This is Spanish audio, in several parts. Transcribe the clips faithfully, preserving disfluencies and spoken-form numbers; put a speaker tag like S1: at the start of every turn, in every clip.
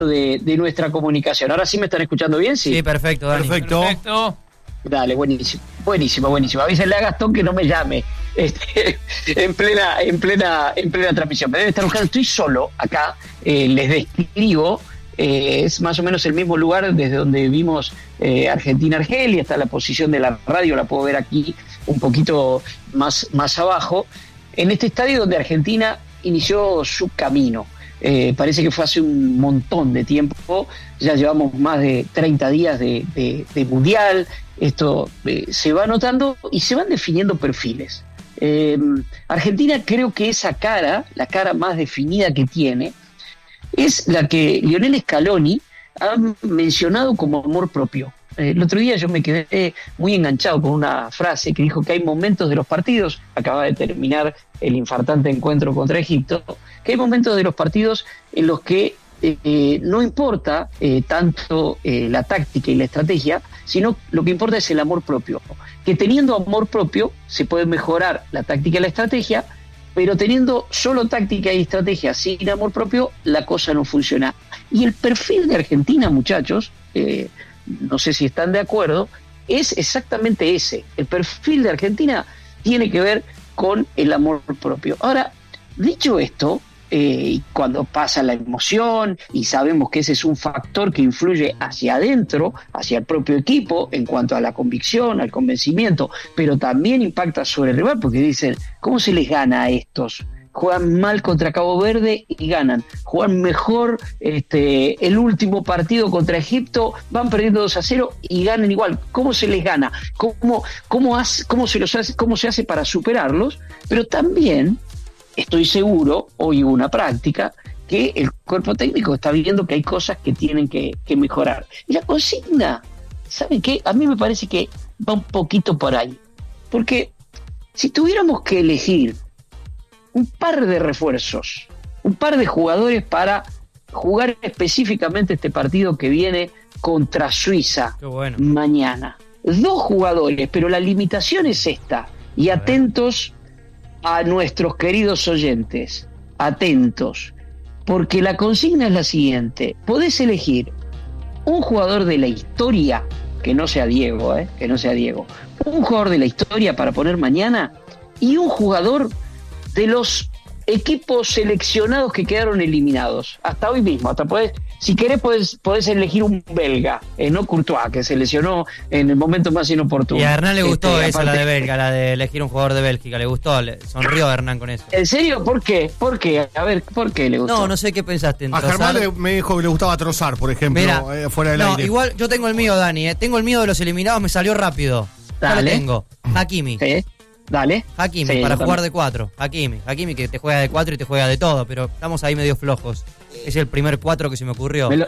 S1: de, de nuestra comunicación. Ahora sí me están escuchando bien, ¿sí?
S2: Sí, perfecto, Dani.
S3: Perfecto.
S2: Perfecto.
S1: Dale, buenísimo, buenísimo, buenísimo. Avísenle a Gastón que no me llame este, en plena, en plena, en plena transmisión. Me debe estar buscando, estoy solo acá, eh, les describo, eh, es más o menos el mismo lugar desde donde vimos eh, Argentina-Argelia, está la posición de la radio, la puedo ver aquí un poquito más, más abajo, en este estadio donde Argentina inició su camino. Eh, parece que fue hace un montón de tiempo, ya llevamos más de treinta días de, de, de mundial, esto eh, se va notando y se van definiendo perfiles. Eh, Argentina, creo que esa cara, la cara más definida que tiene, es la que Lionel Scaloni ha mencionado como amor propio. Eh, el otro día yo me quedé muy enganchado con una frase que dijo que hay momentos de los partidos, acaba de terminar el infartante encuentro contra Egipto, que hay momentos de los partidos en los que eh, eh, no importa eh, tanto eh, la táctica y la estrategia, sino lo que importa es el amor propio. Que teniendo amor propio se puede mejorar la táctica y la estrategia, pero teniendo solo táctica y estrategia sin amor propio, la cosa no funciona. Y el perfil de Argentina, muchachos, eh, no sé si están de acuerdo, es exactamente ese. El perfil de Argentina tiene que ver con el amor propio. Ahora, dicho esto, eh, cuando pasa la emoción y sabemos que ese es un factor que influye hacia adentro, hacia el propio equipo, en cuanto a la convicción, al convencimiento, pero también impacta sobre el rival, porque dicen, ¿cómo se les gana a estos? Juegan mal contra Cabo Verde y ganan. Juegan mejor este, el último partido contra Egipto, van perdiendo dos a cero y ganan igual. ¿Cómo se les gana? ¿Cómo, cómo, hace, cómo, se, los hace, cómo se hace para superarlos? Pero también estoy seguro, hoy hubo una práctica, que el cuerpo técnico está viendo que hay cosas que tienen que, que mejorar. Y la consigna, ¿saben qué? A mí me parece que va un poquito por ahí. Porque si tuviéramos que elegir un par de refuerzos, un par de jugadores para jugar específicamente este partido que viene contra Suiza
S2: bueno.
S1: mañana. Dos jugadores, pero la limitación es esta. Y atentos a nuestros queridos oyentes, atentos, porque la consigna es la siguiente: podés elegir un jugador de la historia, que no sea Diego, eh, que no sea Diego, un jugador de la historia para poner mañana y un jugador de los equipos seleccionados que quedaron eliminados hasta hoy mismo. Hasta podés, si querés podés, podés elegir un belga, eh, no Courtois, que se lesionó en el momento más inoportuno.
S2: Y a Hernán le gustó
S1: este,
S2: esa,
S1: aparte,
S2: la de belga, la de elegir un jugador de Bélgica, le gustó, le sonrió a Hernán con eso.
S1: ¿En serio? ¿Por qué? ¿Por qué? A ver, ¿por qué le gustó?
S2: No, no sé qué pensaste en
S3: A
S2: Trossard.
S3: Germán le, me dijo que le gustaba Trossard, por ejemplo,
S2: Mira,
S3: eh, fuera del
S2: no,
S3: aire.
S2: igual yo tengo el mío, Dani, eh. tengo el mío de los eliminados, me salió rápido. Ya lo
S1: Dale.
S2: tengo. Hakimi.
S1: ¿Sí? Dale.
S2: Hakimi,
S1: Sí,
S2: para
S1: yo
S2: jugar
S1: también.
S2: de cuatro. Hakimi, Hakimi que te juega de cuatro y te juega de todo, pero estamos ahí medio flojos. Es el primer cuatro que se me ocurrió.
S1: Me lo,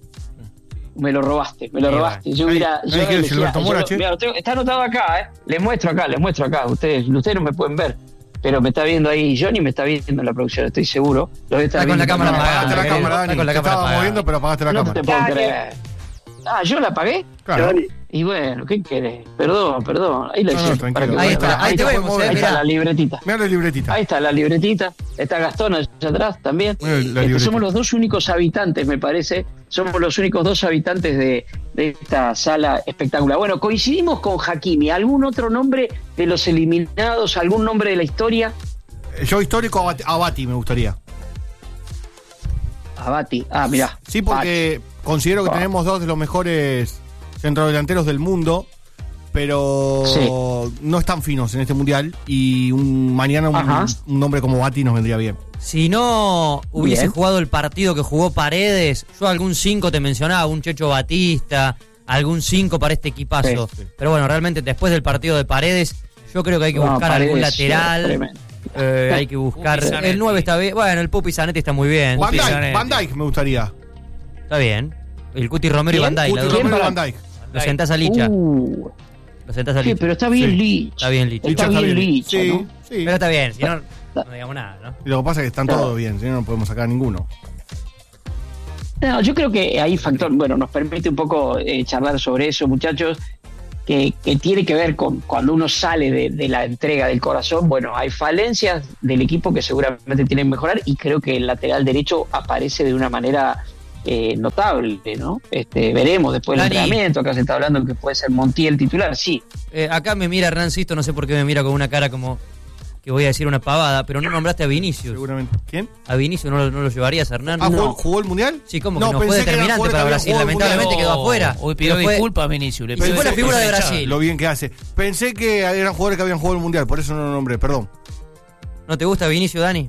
S1: me lo robaste, me lo
S2: Sí,
S1: robaste.
S2: bueno.
S1: Yo
S3: Ahí-
S1: mira,
S3: ahí
S1: yo
S3: quiero
S1: elegía-
S3: Gilberto
S1: yo
S3: Mora,
S1: lo-
S3: che.
S1: mira, lo tengo- está anotado acá, eh. Les muestro acá, les muestro acá. Ustedes, ustedes no me pueden ver, pero me está viendo ahí Johnny, me está viendo en la producción, estoy seguro. Lo está
S2: Está con la
S1: viendo
S2: cámara
S1: también.
S2: apagada,
S3: Apagaste la
S2: eh.
S3: cámara,
S2: Está
S3: Dani.
S2: con la
S3: Te
S2: cámara
S3: estábamos
S2: apagada.
S3: viendo, pero apagaste la
S1: No
S3: cámara.
S1: te puedo creer. Ah, ¿yo la apagué?
S3: Claro.
S1: Y bueno, ¿qué querés? Perdón, perdón. Ahí la
S3: No, no,
S1: hice,
S3: tranquilo.
S1: para que
S2: Ahí
S1: vean.
S2: está, ahí te
S1: está,
S2: vemos, eh,
S1: ahí está
S2: mirá.
S1: la libretita.
S3: Mira la libretita.
S1: Ahí está la libretita, está Gastón allá atrás también.
S3: Mira la
S1: Este,
S3: libretita.
S1: somos los dos únicos habitantes, me parece, somos los únicos dos habitantes de, de esta sala espectacular. Bueno, coincidimos con Hakimi. ¿Algún otro nombre de los eliminados? ¿Algún nombre de la historia?
S3: Yo histórico Abati, Abati me gustaría.
S1: Abati. Ah, mirá.
S3: Sí, porque considero que
S1: Ah.
S3: tenemos dos de los mejores centrodelanteros del mundo, pero
S1: Sí.
S3: no están finos en este mundial y un, mañana
S1: Ajá.
S3: un, un nombre como Bati nos vendría bien.
S2: Si no hubiese
S1: Bien.
S2: jugado el partido que jugó Paredes, yo algún cinco te mencionaba, un Checho Batista, algún cinco para este equipazo.
S1: Sí, sí.
S2: Pero bueno, realmente después del partido de Paredes, yo creo que hay que
S1: No,
S2: buscar algún
S1: Paredes,
S2: lateral.
S1: tremendo.
S2: eh, hay que buscar.
S4: Pupi Zanetti.
S2: El nueve está bien. Bueno, el Pupi Zanetti está muy bien.
S3: Van Dijk,
S4: Zanetti.
S3: Van Dijk me gustaría.
S2: Está bien. El Cuti Romero y
S1: ¿Quién?
S2: Van Dijk. la
S3: Cuti
S2: dupla.
S1: ¿Quién
S3: Romero y
S1: para-
S3: Van Dijk.
S2: Lo sentás a Licha.
S1: Uh,
S2: Lo sentás a
S1: sí,
S2: Licha.
S1: pero está bien
S3: Sí.
S1: Licha.
S2: Está bien Licha.
S1: Está
S3: Licha
S1: bien Licha,
S3: Sí,
S1: ¿no?
S3: sí.
S2: Pero está bien, si no, no digamos nada, ¿no?
S3: Y lo que pasa es que están
S1: Claro.
S3: todos bien, si no, no podemos sacar ninguno.
S1: No, yo creo que hay factor, bueno, nos permite un poco eh, charlar sobre eso, muchachos, que, que tiene que ver con cuando uno sale de, de la entrega del corazón. Bueno, hay falencias del equipo que seguramente tienen que mejorar y creo que el lateral derecho aparece de una manera eh, notable, ¿no? Este, veremos después del
S2: Dani.
S1: entrenamiento. Acá se está hablando que puede ser Montiel titular, sí.
S2: Eh, acá me mira Hernán Sisto, no sé por qué me mira con una cara como que voy a decir una pavada, pero no nombraste a Vinicius.
S3: Seguramente. ¿Quién?
S2: ¿A Vinicius no lo, no lo llevarías, Hernán?
S3: Ah,
S2: no.
S3: ¿jugó, jugó el Mundial?
S2: Sí, como que no, fue
S3: pensé que era
S2: determinante
S3: jugador que
S2: para
S3: había
S2: Brasil.
S3: jugado el
S2: Lamentablemente
S3: Mundial.
S2: quedó afuera.
S4: Hoy pidió
S2: Pero fue-
S4: disculpas a Vinicius. Le
S2: Pero
S4: pidió
S2: fue la
S4: disculpas
S2: figura de
S4: al hinchada.
S2: Brasil.
S3: Lo bien que hace. Pensé que eran jugadores que habían jugado el Mundial, por eso no lo nombré, perdón.
S2: ¿No te gusta Vinicius, Dani?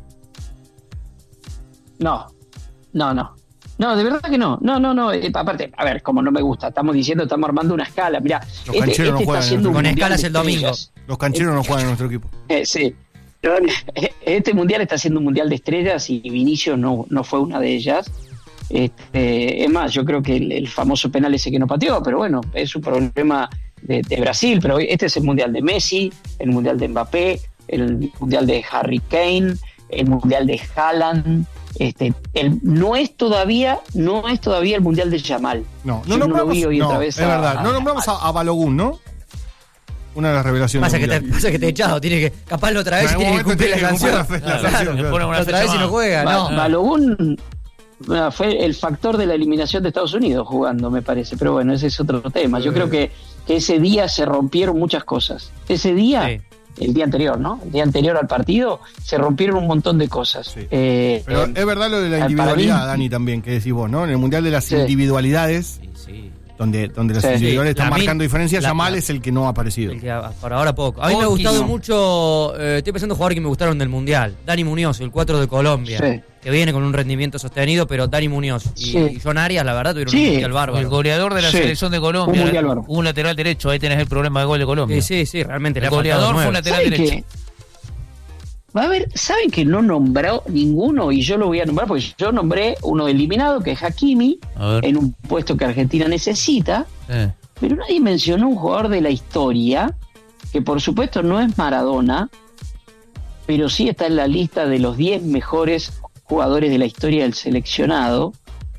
S1: No, no, no. No, de verdad que no. No, no, no. Eh, aparte, a ver, como no me gusta, estamos diciendo, estamos armando una escala. Mirá,
S3: Los
S1: este,
S3: cancheros
S1: este
S3: no
S1: está
S3: juegan,
S1: haciendo un
S2: con
S1: mundial
S2: escalas
S1: de
S2: el domingo.
S1: estrellas.
S3: Los cancheros no juegan en nuestro equipo.
S1: Eh, sí. Este mundial está siendo un mundial de estrellas y Vinicius no, no fue una de ellas. Este, es más, yo creo que el, el famoso penal ese que no pateó, pero bueno, es un problema de, de Brasil. Pero este es el mundial de Messi, el mundial de Mbappé, el mundial de Harry Kane, el mundial de Haaland. Este, el, no es todavía, no es todavía el mundial de Yamal.
S3: No,
S1: Yo
S3: no
S1: lo
S3: nombramos.
S1: vi hoy
S3: No,
S1: otra vez
S3: es
S1: a-
S3: verdad. No
S1: a-
S3: nombramos a, a Balogun, ¿no? Una de las revelaciones.
S2: Pasa que,
S3: del
S2: te,
S3: Mundial.
S2: pasa que te he echado, tiene que, capaz la otra vez
S3: En algún
S2: tiene que
S3: momento
S2: cumplir la
S3: tiene que
S2: canción.
S3: cumplir la fe- la
S4: Claro,
S3: canción,
S4: le
S3: claro.
S4: ponen una
S2: La otra
S4: fecha
S2: vez si no
S4: más.
S2: juega,
S1: Ba-
S2: no.
S1: Balogun bueno, fue el factor de la eliminación de Estados Unidos jugando, me parece, pero bueno, ese es otro tema. Yo
S3: Eh.
S1: creo que, que ese día se rompieron muchas cosas. Ese día,
S2: Sí.
S1: el día anterior, ¿no? El día anterior al partido, se rompieron un montón de cosas.
S3: Sí.
S1: Eh,
S3: Pero
S1: eh,
S3: es verdad lo de la
S1: para
S3: individualidad,
S1: mí-
S3: Dani, también, que decís vos, ¿no? En el Mundial de las
S1: Sí.
S3: individualidades,
S4: Sí, sí.
S3: donde, donde las
S1: Sí.
S3: individuales están
S2: La min-
S3: marcando diferencias,
S2: la-
S3: Yamal
S2: la-
S3: es el que no ha aparecido.
S2: El que a- por ahora poco. A mí me ha
S4: Poquísimo.
S2: gustado mucho, eh, estoy pensando en jugadores que me gustaron del Mundial. Dani Muñoz, el cuatro de Colombia,
S1: Sí.
S2: que viene con un rendimiento sostenido, pero Dani Muñoz y,
S1: Sí.
S2: y John Arias, la verdad, tuvieron
S1: Sí.
S2: un Mundial bárbaro.
S4: El goleador de la
S1: Sí.
S4: selección de
S1: Un
S4: Colombia.
S1: mundial bárbaro.
S4: Un lateral derecho. Ahí tenés el problema de gol de Colombia.
S2: Sí, sí, sí, realmente le
S4: El
S2: ha faltado
S4: goleador fue
S2: nueve.
S4: un lateral
S1: ¿saben
S4: derecho.
S1: que- Va a ver, ¿saben que no nombró ninguno? Y yo lo voy a nombrar porque yo nombré uno eliminado, que es Hakimi,
S4: A ver.
S1: en un puesto que Argentina necesita.
S4: Eh.
S1: Pero nadie mencionó un jugador de la historia, que por supuesto no es Maradona, pero sí está en la lista de los diez mejores jugadores de la historia del seleccionado,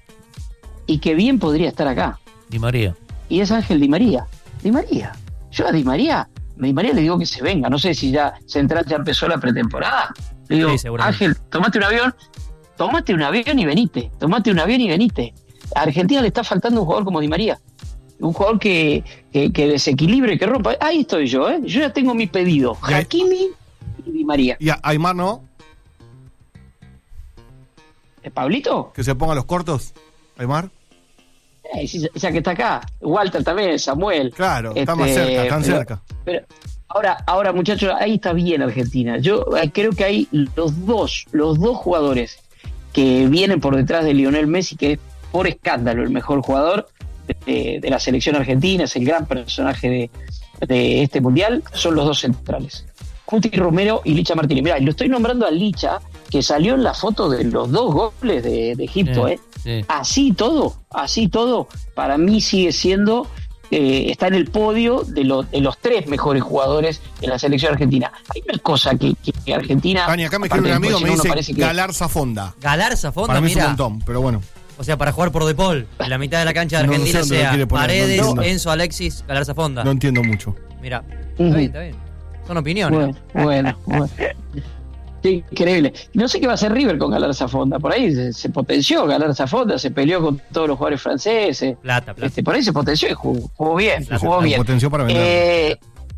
S1: y que bien podría estar acá.
S4: Di María.
S1: Y es Ángel Di María. Di María. Yo a Di María, a Di María le digo que se venga. No sé si ya Central ya empezó la pretemporada. Le digo,
S2: Sí, seguramente.
S1: Ángel, tomate un avión, tomate un avión y venite. Tomate un avión y venite. A Argentina le está faltando un jugador como Di María. Un jugador que, que, que desequilibre, que rompa. Ahí estoy yo, ¿eh? Yo ya tengo mi pedido.
S3: Y ahí-
S1: Hakimi y Di María.
S3: Y a Aymar no,
S1: ¿Eh, ¿Pablito?
S3: que se ponga los cortos. Aymar,
S1: Eh, sí, ya que está acá. Walter también, Samuel.
S3: claro, está
S1: Este,
S3: más cerca, están
S1: pero-
S3: cerca.
S1: Pero ahora, ahora muchachos, ahí está bien Argentina. Yo eh, creo que hay los dos, los dos jugadores que vienen por detrás de Lionel Messi, que es por escándalo el mejor jugador de, de la selección argentina, es el gran personaje de, de este mundial, son los dos centrales. Cuti Romero y Licha Martínez. Mirá, y lo estoy nombrando a Licha, que salió en la foto de los dos goles de, de Egipto, ¿eh?
S4: Sí.
S1: Así todo, así todo, para mí sigue siendo, eh, está en el podio de, lo- de los tres mejores jugadores de la selección argentina. Hay una cosa que, que Argentina...
S3: Dani, acá me
S1: aparte
S3: escribe un amigo,
S1: después,
S3: me
S1: si no, uno
S3: dice
S1: parece que-
S3: Galarza Fonda.
S2: Galarza, Fonda,
S3: Para mí es un
S2: mira.
S3: montón, pero bueno.
S2: O sea, para jugar por De Paul, en la mitad de la cancha de
S3: No, no sé
S2: Argentina
S3: dónde lo
S2: sea
S3: quiere poner, no
S2: Paredes,
S3: entiendo.
S2: Enzo, Alexis, Galarza, Fonda.
S3: No entiendo mucho.
S2: Mira,
S1: Ujú.
S2: está bien, está bien. Son opiniones.
S1: Bueno, bueno, bueno. Qué increíble. No sé qué va a hacer River con Galarza Fonda. Por ahí se, se potenció Galarza Fonda, se peleó con todos los jugadores franceses.
S2: Plata, plata.
S1: Este, por ahí se potenció y jugó, jugó bien,
S3: Sí,
S1: jugó
S3: se
S1: bien.
S3: potenció para vender.
S1: Eh,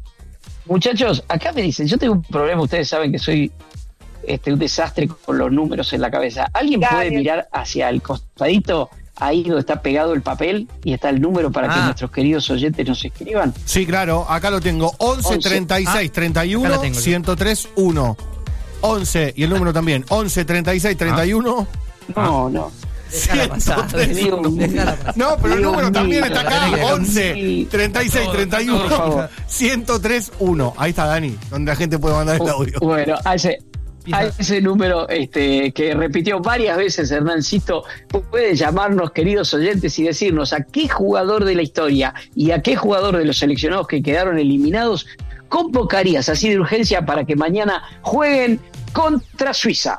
S1: muchachos, acá me dicen, yo tengo un problema, ustedes saben que soy este, un desastre con los números en la cabeza. ¿Alguien puede mirar hacia el costadito, ahí donde está pegado el papel y está el número para que
S2: Ah.
S1: nuestros queridos oyentes nos escriban?
S3: Sí, claro, acá lo tengo. once,
S1: once.
S3: treinta y seis,
S2: Ah,
S3: treinta y uno,
S2: acá la tengo yo.
S3: ciento tres, uno. once, y el número también. once, treinta y seis, treinta y uno.
S1: No, no.
S2: Déjala pasar.
S3: ciento tres.
S1: Digo,
S2: Déjala pasar.
S3: No, pero el
S1: Dios
S3: número también
S1: mío,
S3: está acá.
S2: tenés que-
S3: once,
S1: Sí.
S3: treinta y seis, treinta y uno,
S1: Por favor.
S3: ciento tres, uno. Ahí está Dani, donde la gente puede mandar el audio.
S1: Bueno, a ese, a ese número este, que repitió varias veces Hernancito, puede llamarnos, queridos oyentes, y decirnos a qué jugador de la historia y a qué jugador de los seleccionados que quedaron eliminados convocarías así de urgencia para que mañana jueguen contra Suiza.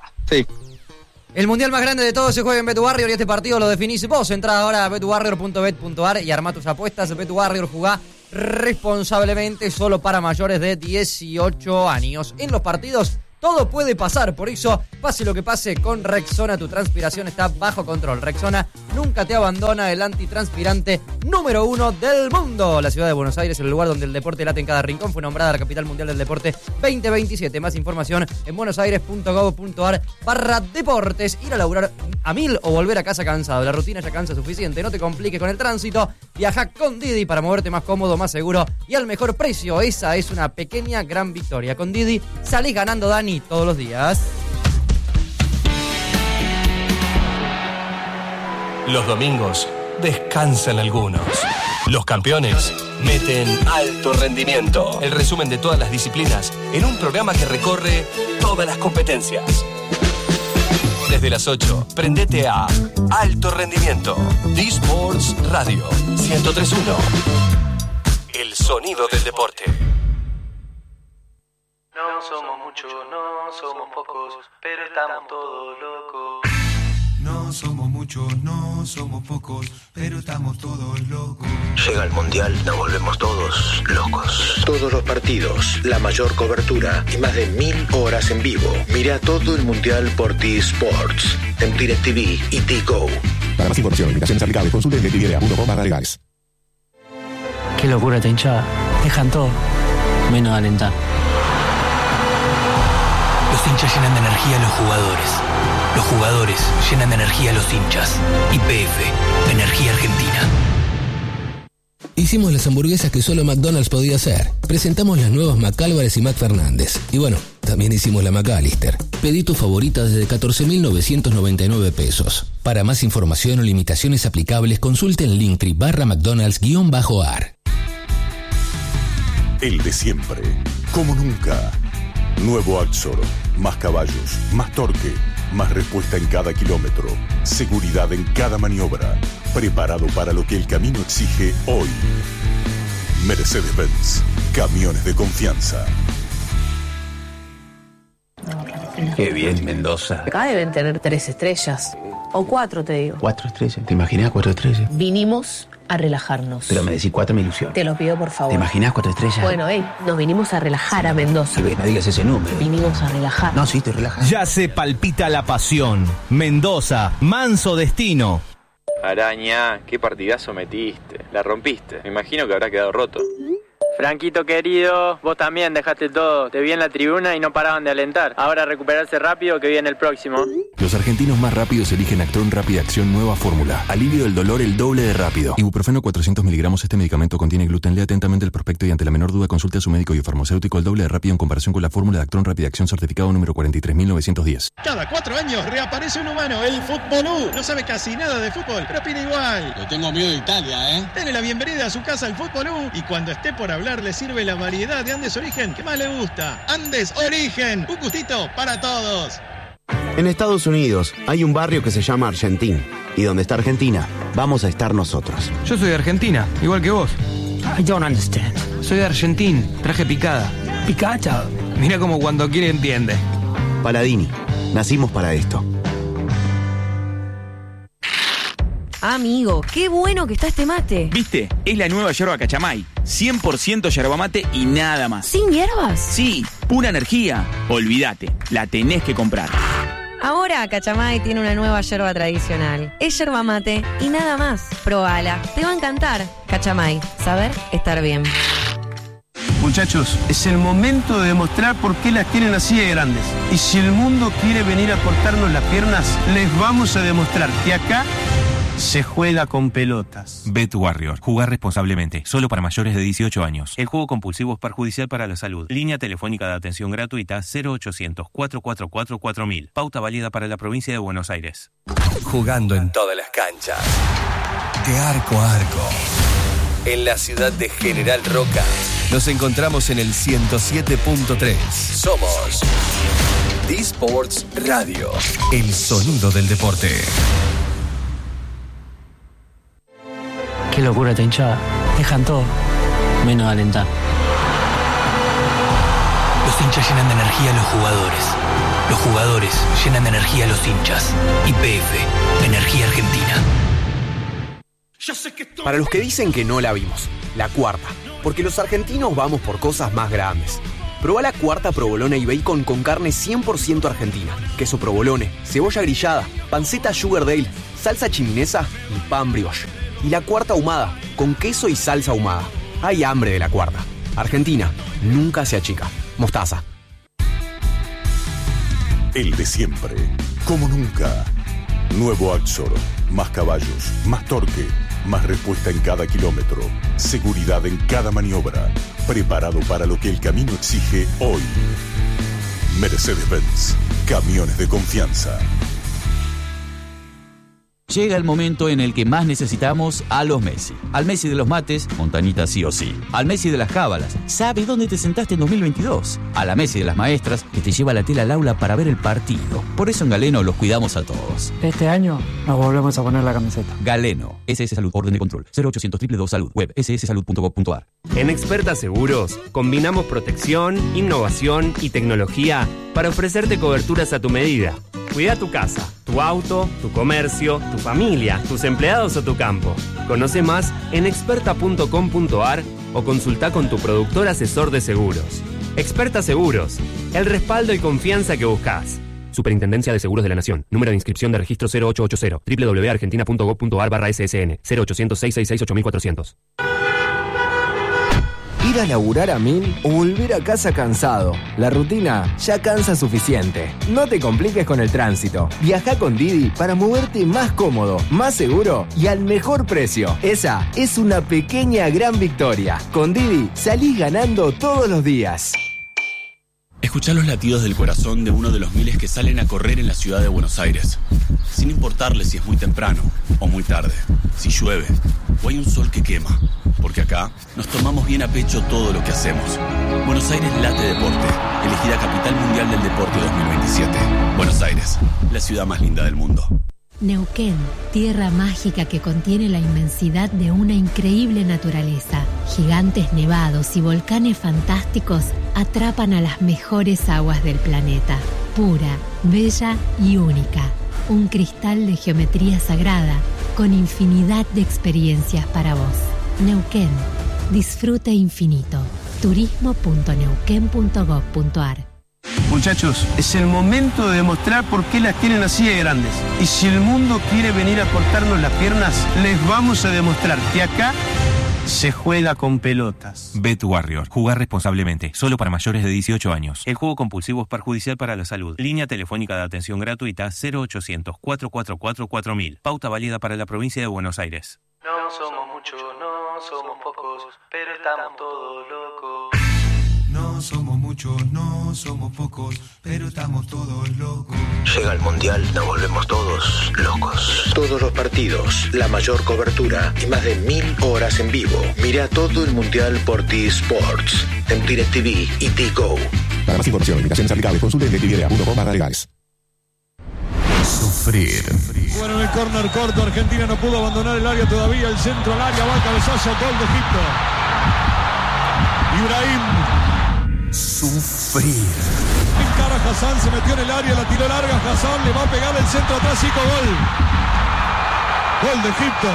S2: El mundial más grande de todos se juega en Betu Warrior y este partido lo definís vos. Entrá ahora a betu warrior punto bet punto a r y armá tus apuestas. Betu Warrior, jugá responsablemente, solo para mayores de dieciocho años. En los partidos todo puede pasar. Por eso, pase lo que pase con Rexona, tu transpiración está bajo control. Rexona nunca te abandona, el antitranspirante número uno del mundo. La ciudad de Buenos Aires, el lugar donde el deporte late en cada rincón, fue nombrada la capital mundial del deporte veinte veintisiete. Más información en buenosaires.gov.ar barra deportes. Ir a laburar a mil o volver a casa cansado. La rutina ya cansa suficiente. No te compliques con el tránsito. Viaja con Didi para moverte más cómodo, más seguro y al mejor precio. Esa es una pequeña gran victoria. Con Didi salís ganando, Dani, todos los días.
S5: Los domingos descansan algunos. Los campeones meten alto rendimiento. El resumen de todas las disciplinas en un programa que recorre todas las competencias. Desde las ocho, prendete a Alto Rendimiento. D-Sports Radio ciento tres punto uno. El sonido del deporte.
S6: No somos muchos, no somos pocos, pero estamos todos locos.
S7: No somos muchos, no somos pocos, pero estamos todos locos.
S8: Llega el Mundial, nos volvemos todos locos. Todos los partidos, la mayor cobertura y más de mil horas en vivo. Mira todo el Mundial por T-Sports, en DirecTV y T-Go.
S9: Para más información y limitaciones aplicables, consulte directv punto com barra legales.
S10: Qué locura esta hinchada. Dejan todo, menos alentar.
S11: Los hinchas llenan de energía a los jugadores. Los jugadores llenan de energía a los hinchas. Y P F, Energía Argentina.
S12: Hicimos las hamburguesas que solo McDonald's podía hacer. Presentamos las nuevas McAlvarez y McFernández. Y bueno, también hicimos la McAllister. Pedí tu favorita desde catorce mil novecientos noventa y nueve pesos. Para más información o limitaciones aplicables, consulte en Linktree barra McDonald's guión bajo ar.
S13: El de siempre, como nunca. Nuevo Axor, más caballos, más torque, más respuesta en cada kilómetro, seguridad en cada maniobra, preparado para lo que el camino exige hoy. Mercedes-Benz, camiones de confianza.
S14: Qué bien, Mendoza.
S15: Acá deben tener tres estrellas, o cuatro, te digo.
S14: Cuatro estrellas, ¿te imaginas cuatro estrellas?
S15: Vinimos a relajarnos.
S14: Pero me decís cuatro, me ilusión.
S15: Te lo pido, por favor.
S14: ¿Te imaginas cuatro estrellas?
S15: Bueno, hey, nos vinimos a relajar a Mendoza.
S14: No digas ese número.
S15: Vinimos a relajar.
S14: No, sí, te relajas.
S16: Ya se palpita la pasión. Mendoza, manso destino.
S17: Araña, qué partidazo metiste. La rompiste. Me imagino que habrá quedado roto. Franquito querido, vos también dejaste todo. Te vi en la tribuna y no paraban de alentar. Ahora recuperarse rápido que viene el próximo.
S18: Los argentinos más rápidos eligen Actron Rápida Acción Nueva Fórmula. Alivio del dolor el doble de rápido. Ibuprofeno cuatrocientos miligramos. Este medicamento contiene gluten. Lea atentamente el prospecto y ante la menor duda consulte a su médico y farmacéutico. El doble de rápido en comparación con la fórmula de Actron Rápida Acción certificado número cuarenta y tres mil novecientos diez.
S19: Cada cuatro años reaparece un humano, el Fútbolú. No sabe casi nada de fútbol, pero opina igual.
S20: Le tengo miedo de Italia, ¿eh?
S19: Dale la bienvenida a su casa al Fútbolú y cuando esté por hablar le sirve la variedad de Andes Origen que más le gusta. Andes Origen, un gustito para todos.
S21: En Estados Unidos hay un barrio que se llama Argentina y donde está Argentina vamos a estar nosotros.
S22: Yo soy de Argentina, igual que vos.
S10: I don't understand.
S22: Soy de Argentina, traje picada.
S10: Picada.
S22: Mira como cuando quiere entiende.
S21: Paladini, nacimos para esto.
S23: Amigo, qué bueno que está este mate.
S24: ¿Viste? Es la nueva yerba Cachamay. cien por ciento yerba mate y nada más.
S23: ¿Sin hierbas?
S24: Sí, pura energía. Olvídate, la tenés que comprar.
S23: Ahora Cachamay tiene una nueva yerba tradicional. Es yerba mate y nada más. Probala, te va a encantar. Cachamay, saber estar bien.
S25: Muchachos, es el momento de demostrar por qué las tienen así de grandes. Y si el mundo quiere venir a cortarnos las piernas, les vamos a demostrar que acá se juega con pelotas.
S26: Bet Warrior. Jugar responsablemente. Solo para mayores de dieciocho años. El juego compulsivo es perjudicial para la salud. Línea telefónica de atención gratuita cero ochocientos, cuatro cuatro cuatro, cuatro mil. Pauta válida para la provincia de Buenos Aires.
S5: Jugando en todas las canchas. De arco a arco. En la ciudad de General Roca. Nos encontramos en el ciento siete punto tres. Somos D-Sports Radio. El sonido del deporte.
S10: Qué locura esta hinchada. Dejan todo, menos alentar.
S11: Los hinchas llenan de energía a los jugadores. Los jugadores llenan de energía a los hinchas. Y P F, Energía Argentina.
S27: Para los que dicen que no la vimos, la cuarta. Porque los argentinos vamos por cosas más grandes.
S1: Probá la cuarta provolone y bacon con carne cien por ciento argentina. Queso provolone, cebolla grillada, panceta Sugar Dale, salsa chiminesa y pan brioche. Y la cuarta ahumada, con queso y salsa ahumada. Hay hambre de la cuarta. Argentina, nunca se achica. Mostaza.
S13: El de siempre, como nunca. Nuevo Axor, más caballos, más torque, más respuesta en cada kilómetro, seguridad en cada maniobra, preparado para lo que el camino exige hoy. Mercedes-Benz, camiones de confianza.
S2: Llega el momento en el que más necesitamos a los Messi. Al Messi de los mates, Montanita sí o sí. Al Messi de las cábalas, sabe dónde te sentaste en dos mil veintidós. A la Messi de las maestras, que te lleva la tela al aula para ver el partido. Por eso en Galeno los cuidamos a todos.
S10: Este año nos volvemos a poner la camiseta.
S2: Galeno, S S Salud, orden de control, cero ochocientos dos dos dos Salud, web ese ese salud punto gov punto a r.
S3: En Experta Seguros, combinamos protección, innovación y tecnología para ofrecerte coberturas a tu medida. Cuida tu casa, tu auto, tu comercio, tu familia, tus empleados o tu campo. Conoce más en experta punto com punto a r o consulta con tu productor asesor de seguros. Experta Seguros, el respaldo y confianza que buscas. Superintendencia de Seguros de la Nación. Número de inscripción de registro cero ocho ocho cero, doble u doble u doble u punto argentina punto gov punto a r barra S S N, cero ochocientos, seiscientos sesenta y seis, ocho mil cuatrocientos.
S4: Ir a laburar a mil o volver a casa cansado. La rutina ya cansa suficiente. No te compliques con el tránsito. Viaja con Didi para moverte más cómodo, más seguro y al mejor precio. Esa es una pequeña gran victoria. Con Didi salís ganando todos los días.
S6: Escuchá los latidos del corazón de uno de los miles que salen a correr en la ciudad de Buenos Aires, sin importarle si es muy temprano o muy tarde, si llueve o hay un sol que quema, porque acá nos tomamos bien a pecho todo lo que hacemos. Buenos Aires late deporte, elegida Capital Mundial del Deporte dos mil veintisiete. Buenos Aires, la ciudad más linda del mundo.
S7: Neuquén, tierra mágica que contiene la inmensidad de una increíble naturaleza. Gigantes nevados y volcanes fantásticos atrapan a las mejores aguas del planeta. Pura, bella y única. Un cristal de geometría sagrada con infinidad de experiencias para vos. Neuquén, disfrute infinito. turismo punto neuquén punto gov punto a r.
S25: Muchachos, es el momento de demostrar por qué las tienen así de grandes. Y si el mundo quiere venir a cortarnos las piernas, les vamos a demostrar que acá se juega con pelotas.
S26: Bet Warrior. Jugar responsablemente. Solo para mayores de dieciocho años. El juego compulsivo es perjudicial para la salud. Línea telefónica de atención gratuita cero ochocientos, cuatro cuatro cuatro, cuatro mil. Pauta válida para la provincia de Buenos Aires.
S27: No somos muchos, no somos pocos, pero estamos todos locos.
S28: No somos muchos, no somos pocos, pero estamos todos locos.
S8: Llega el Mundial, nos volvemos todos locos. Todos los partidos, la mayor cobertura y más de mil horas en vivo. Mira todo el Mundial por T-Sports, en DirecTV y T-Go.
S9: Para más información, invitaciones aplicables, consulte en directv punto com barra legales.
S28: Sufrir.
S29: Bueno, en el córner corto, Argentina no pudo abandonar el área todavía. El centro al área, va el cabezazo, gol de Egipto. Ibrahim.
S28: Sufrir.
S29: Encara Hassan, se metió en el área, la tiró larga. Hassan le va a pegar el centro atrás y con gol. Gol de Egipto.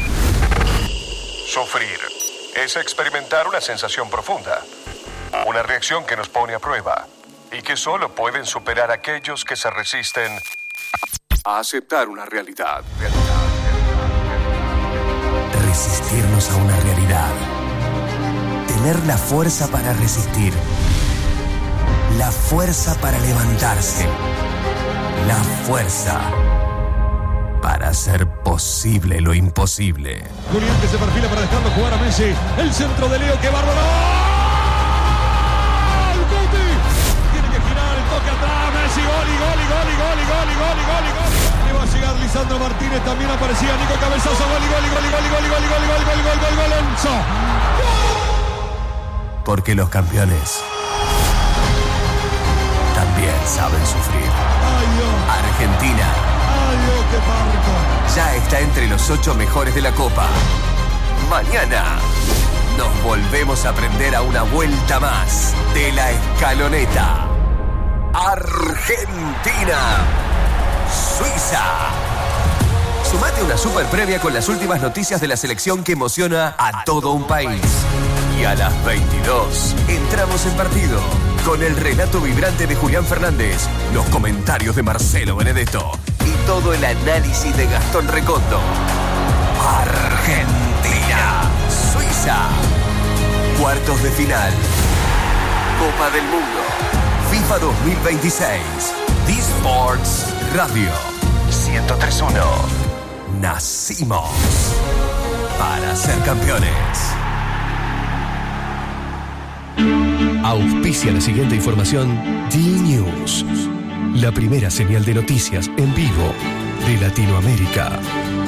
S30: Sufrir es experimentar una sensación profunda, una reacción que nos pone a prueba y que solo pueden superar aquellos que se resisten a aceptar una realidad.
S28: Resistirnos a una realidad. Tener la fuerza para resistir. La fuerza para levantarse. La fuerza para hacer posible lo imposible.
S29: Julián que se perfila para dejarlo jugar a Messi. El centro de Leo, que bárbaro. ¡Gol! ¡Guti! Tiene que girar el toque atrás. Messi, gol y gol y gol y gol y gol y gol y gol y gol. Le va a llegar Lisandro Martínez. También aparecía Nico Cabezazo. Gol y gol y gol y gol y gol y gol y gol y gol y gol y gol y gol Enzo.
S28: Porque los campeones también saben sufrir.
S29: Ay, Dios.
S28: Argentina.
S29: Ay, Dios, qué parto.
S28: Ya está entre los ocho mejores de la Copa. Mañana nos volvemos a prender a una vuelta más de la escaloneta. Argentina. Suiza. Sumate a una super previa con las últimas noticias de la selección que emociona a todo un país. Y a las veintidós entramos en partido con el relato vibrante de Julián Fernández, los comentarios de Marcelo Benedetto y todo el análisis de Gastón Recondo. Argentina, Suiza. Cuartos de final. Copa del Mundo. FIFA dos mil veintiséis. D-Sports Radio. ciento tres punto uno. Nacimos para ser campeones.
S5: Auspicia la siguiente información D-News, la primera señal de noticias en vivo de Latinoamérica.